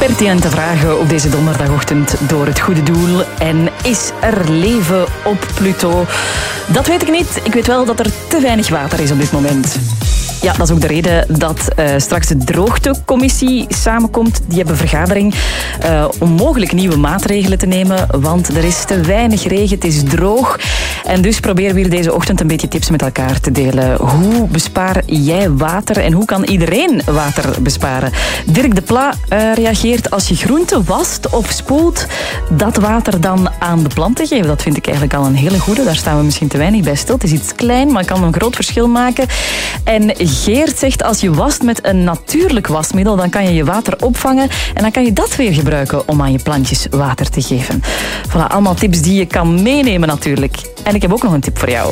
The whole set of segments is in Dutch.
Pertinente vragen op deze donderdagochtend door het goede doel. En is er leven op Pluto? Dat weet ik niet. Ik weet wel dat er te weinig water is op dit moment. Ja, dat is ook de reden dat straks de droogtecommissie samenkomt. Die hebben vergadering om mogelijk nieuwe maatregelen te nemen. Want er is te weinig regen, het is droog. En dus proberen we hier deze ochtend een beetje tips met elkaar te delen. Hoe bespaar jij water en hoe kan iedereen water besparen? Dirk de Pla reageert: als je groenten wast of spoelt, dat water dan aan de planten geven. Dat vind ik eigenlijk al een hele goede. Daar staan we misschien te weinig bij stil. Het is iets klein, maar kan een groot verschil maken. En Geert zegt: als je wast met een natuurlijk wasmiddel, dan kan je je water opvangen en dan kan je dat weer gebruiken om aan je plantjes water te geven. Voilà, allemaal tips die je kan meenemen natuurlijk. En ik heb ook nog een tip voor jou.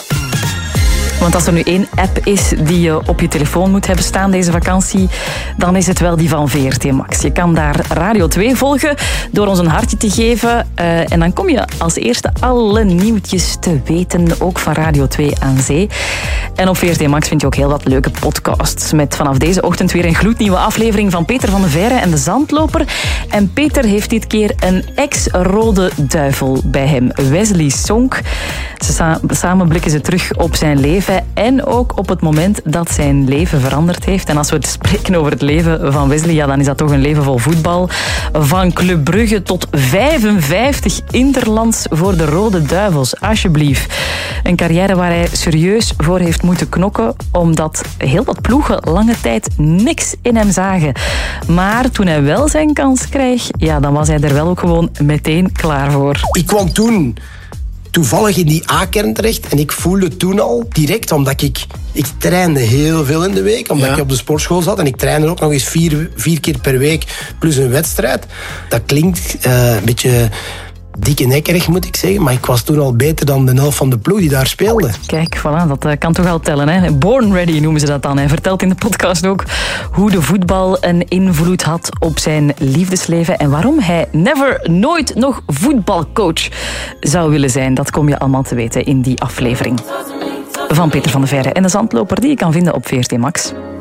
Want als er nu één app is die je op je telefoon moet hebben staan deze vakantie, dan is het wel die van VRT Max. Je kan daar Radio 2 volgen door ons een hartje te geven. En dan kom je als eerste alle nieuwtjes te weten, ook van Radio 2 aan zee. En op VRT Max vind je ook heel wat leuke podcasts. Met vanaf deze ochtend weer een gloednieuwe aflevering van Peter van de Veire en de Zandloper. En Peter heeft dit keer een ex-rode duivel bij hem, Wesley Sonk. Samen blikken ze terug op zijn leven en ook op het moment dat zijn leven veranderd heeft. En als we het spreken over het leven van Wesley, ja, dan is dat toch een leven vol voetbal. Van Club Brugge tot 55 interlands voor de Rode Duivels, alsjeblieft. Een carrière waar hij serieus voor heeft moeten knokken, omdat heel wat ploegen lange tijd niks in hem zagen. Maar toen hij wel zijn kans kreeg, ja, dan was hij er wel ook gewoon meteen klaar voor. Ik kwam toen toevallig in die A-kern terecht en ik voelde toen al direct, omdat ik trainde heel veel in de week, omdat ik op de sportschool zat en ik trainde ook nog eens vier keer per week plus een wedstrijd. Dat klinkt een beetje dikke nekkerig, moet ik zeggen, maar ik was toen al beter dan de helft van de ploeg die daar speelde. Kijk, voilà, dat kan toch al tellen, hè? Born ready noemen ze dat dan. Hij vertelt in de podcast ook hoe de voetbal een invloed had op zijn liefdesleven en waarom hij nooit nog voetbalcoach zou willen zijn. Dat kom je allemaal te weten in die aflevering van Peter van de Veire en de Zandloper, die je kan vinden op VRT Max.